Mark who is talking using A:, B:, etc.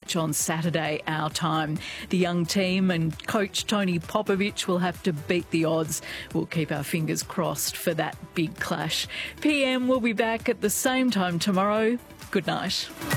A: on Saturday, our time. The young team and coach Tony Popovic will have to beat the odds. We'll keep our fingers crossed for that big clash. PM will be back at the same time tomorrow. Good night.